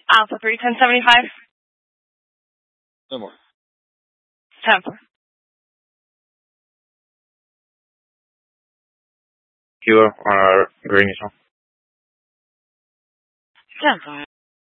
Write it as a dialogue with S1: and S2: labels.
S1: Alpha 3, 1075.
S2: No more.
S1: 10-4.
S3: Kilo, green is on.
S1: 10-4.